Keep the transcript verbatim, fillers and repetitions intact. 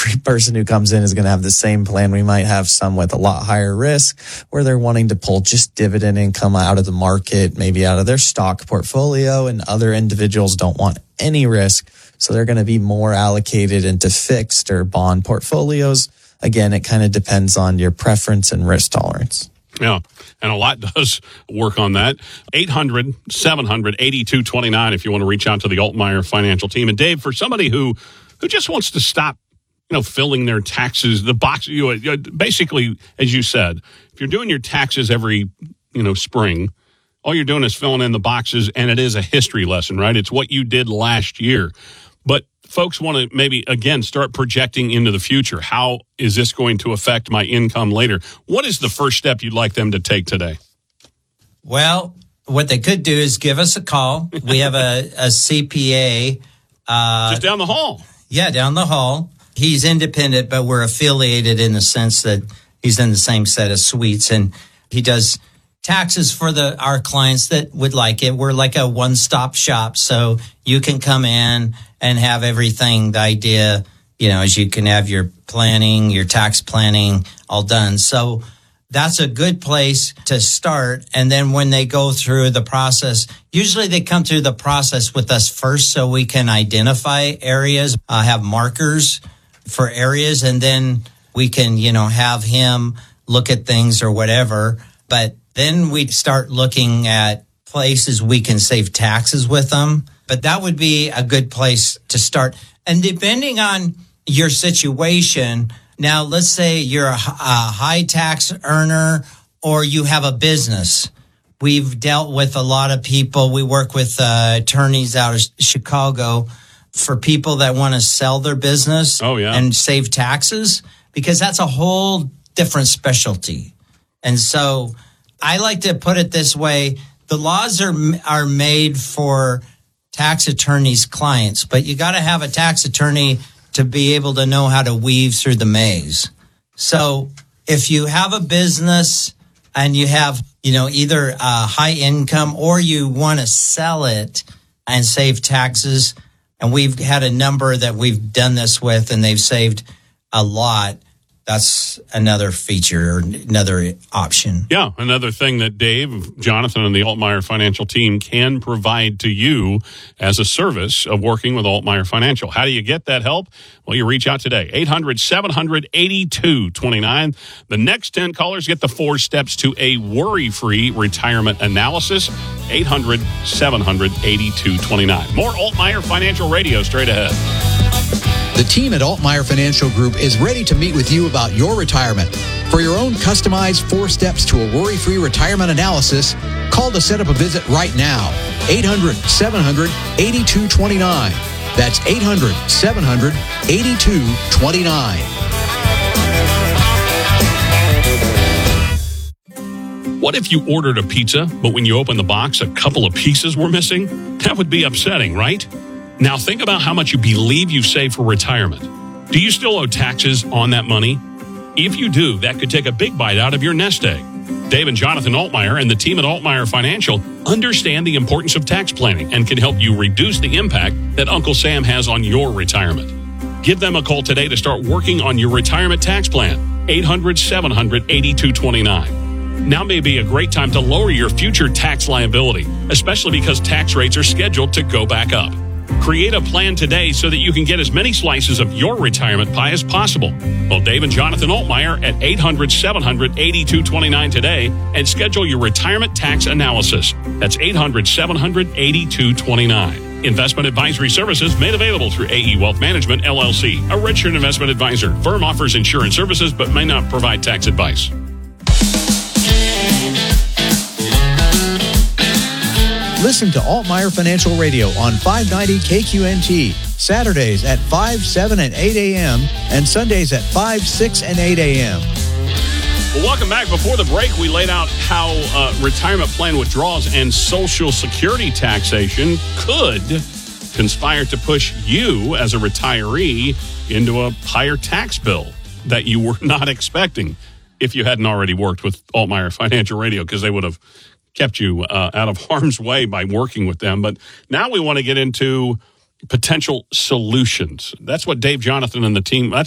every person who comes in is going to have the same plan. We might have some with a lot higher risk where they're wanting to pull just dividend income out of the market, maybe out of their stock portfolio, and other individuals don't want any risk. So they're going to be more allocated into fixed or bond portfolios. Again, it kind of depends on your preference and risk tolerance. Yeah, and a lot does work on that. eight hundred, seven hundred, eighty-two twenty-nine if you want to reach out to the Altmaier Financial Team. And Dave, for somebody who who just wants to stop, you know, filling their taxes, the box, you know, basically, as you said, if you're doing your taxes every, you know, spring, all you're doing is filling in the boxes, and it is a history lesson, right? It's what you did last year. But folks want to maybe, again, start projecting into the future. How is this going to affect my income later? What is the first step you'd like them to take today? Well, what they could do is give us a call. We have a, a C P A. Uh, Just down the hall. Yeah, down the hall. He's independent, but we're affiliated in the sense that he's in the same set of suites, and he does taxes for the our clients that would like it. We're like a one-stop shop, so you can come in and have everything. The idea, you know, is you can have your planning, your tax planning all done. So that's a good place to start. And then when they go through the process, usually they come through the process with us first so we can identify areas, uh, have markers for areas, and then we can, you know, have him look at things or whatever. But then we start looking at places we can save taxes with them. But that would be a good place to start. And depending on your situation, now let's say you're a, a high tax earner or you have a business. We've dealt with a lot of people. We work with uh, attorneys out of Chicago for people that want to sell their business oh, yeah. and save taxes, because that's a whole different specialty. And so I like to put it this way. The laws are are made for tax attorneys' clients, but you got to have a tax attorney to be able to know how to weave through the maze. So if you have a business and you have, you know, either a high income or you want to sell it and save taxes, and we've had a number that we've done this with and they've saved a lot, that's another feature or another option. Yeah, another thing that Dave, Jonathan, and the Altmaier Financial Team can provide to you as a service of working with Altmaier Financial. How do you get that help? Well, you reach out today, eight hundred, seven hundred, eighty-two twenty-nine. The next ten callers get the four steps to a worry-free retirement analysis, eight hundred, seven hundred, eighty-two twenty-nine. More Altmaier Financial Radio straight ahead. The team at Altmaier Financial Group is ready to meet with you about your retirement. For your own customized four steps to a worry-free retirement analysis, call to set up a visit right now. eight hundred, seven hundred, eighty-two twenty-nine. That's eight hundred, seven hundred, eighty-two twenty-nine. What if you ordered a pizza, but when you opened the box, a couple of pieces were missing? That would be upsetting, right? Now think about how much you believe you've saved for retirement. Do you still owe taxes on that money? If you do, that could take a big bite out of your nest egg. Dave and Jonathan Altmaier and the team at Altmaier Financial understand the importance of tax planning and can help you reduce the impact that Uncle Sam has on your retirement. Give them a call today to start working on your retirement tax plan. eight hundred, seven hundred, eighty-two twenty-nine. Now may be a great time to lower your future tax liability, especially because tax rates are scheduled to go back up. Create a plan today so that you can get as many slices of your retirement pie as possible. Call Dave and Jonathan Altmaier at eight hundred, seven hundred, eighty-two twenty-nine today and schedule your retirement tax analysis. That's eight hundred, seven hundred, eighty-two twenty-nine. Investment advisory services made available through A E Wealth Management, L L C, a registered investment advisor. Firm offers insurance services but may not provide tax advice. Listen to Altmaier Financial Radio on five ninety K Q N T, Saturdays at five, seven, and eight a.m., and Sundays at five, six, and eight a.m. Well, welcome back. Before the break, we laid out how uh, retirement plan withdrawals and Social Security taxation could conspire to push you as a retiree into a higher tax bill that you were not expecting if you hadn't already worked with Altmaier Financial Radio, because they would have kept you uh, out of harm's way by working with them. But now we want to get into potential solutions. That's what Dave, Jonathan, and the team, that's